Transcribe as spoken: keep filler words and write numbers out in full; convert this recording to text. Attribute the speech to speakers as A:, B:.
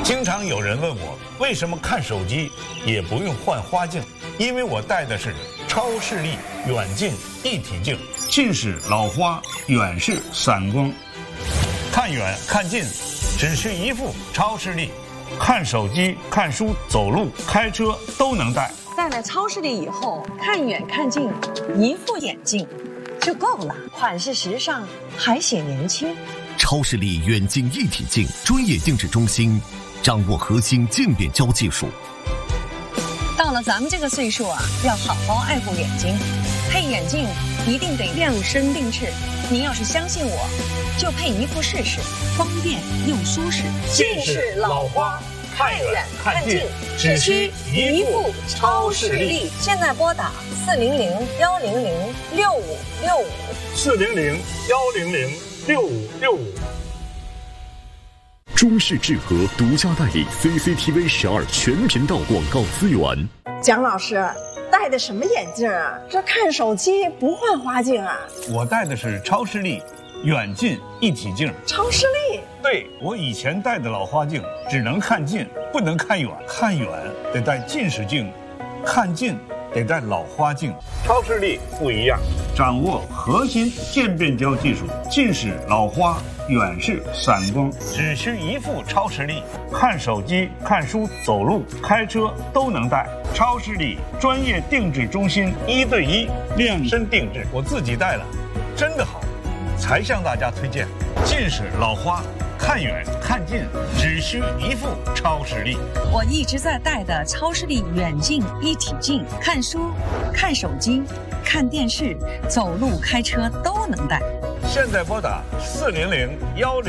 A: 经常有人问我，为什么看手机也不用换花镜？因为我戴的是超视力远近一体镜，近视老花，远视散光，看远看近只需一副超视力，看手机、看书、走路、开车都能戴。
B: 戴了超视力以后，看远看近，一副眼镜就够了，款式时尚，还显年轻。
C: 超视力远近一体镜专业定制中心，掌握核心镜变焦技术。
B: 到了咱们这个岁数啊，要好好爱护眼睛，配眼镜一定得量身定制。您要是相信我，就配一副试试，方便又舒适。
A: 近视老花，看远看近只需一副超视力。
B: 现在拨打四零零幺零零六五六五，
A: 四零零幺零零六五六五。
D: 中视智和独家代理 C C T V 十二全频道广告资源。
E: 蒋老师戴的什么眼镜啊？这看手机不换花镜啊？
A: 我戴的是超视力远近一体镜。
E: 超视力？
A: 对，我以前戴的老花镜只能看近，不能看远，看远得戴近视镜，看近得戴老花镜。超视力不一样，掌握核心渐变焦技术，近视老花，远视散光，只需一副超视力，看手机、看书、走路、开车都能戴。超视力专业定制中心，一对一量身定制，我自己戴了，真的好，才向大家推荐。近视老花，看远看近只需一副超视力。
B: 我一直在戴的超视力远近一体镜，看书、看手机、看电视、走路、开车都能戴。
A: 现在拨打四零零幺零。